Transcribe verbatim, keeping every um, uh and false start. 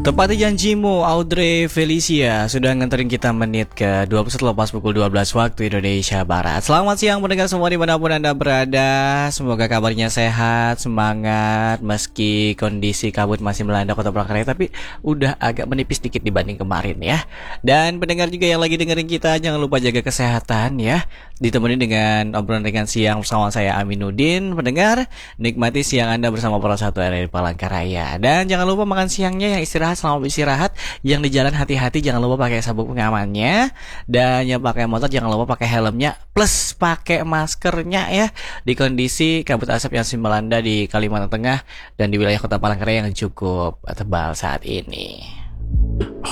Tepati janjimu, Audrey Felicia sudah nganterin kita menit ke dua puluh satu lepas pukul dua belas waktu Indonesia Barat. Selamat siang pendengar semua dimanapun Anda berada. Semoga kabarnya sehat, semangat meski kondisi kabut masih melanda Kota Palangkaraya, tapi udah agak menipis sedikit dibanding kemarin ya. Dan pendengar juga yang lagi dengerin kita, jangan lupa jaga kesehatan ya. Ditemani dengan obrolan ringan siang bersama saya Aminuddin. Pendengar, nikmati siang Anda bersama Pro satu R R I Palangkaraya. Dan jangan lupa makan siangnya yang istirahat, selamat istirahat. Yang di jalan hati-hati, jangan lupa pakai sabuk pengamannya. Dan yang pakai motor jangan lupa pakai helmnya plus pakai maskernya ya. Di kondisi kabut asap yang melanda di Kalimantan Tengah dan di wilayah Kota Palangkaraya yang cukup tebal saat ini.